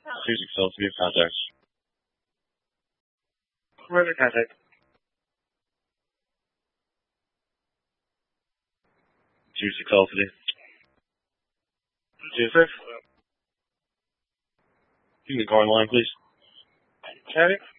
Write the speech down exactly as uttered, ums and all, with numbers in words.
Two six seven to contact. Roger, contact. Two six seven today. Two six. You can go online, please. Chatty.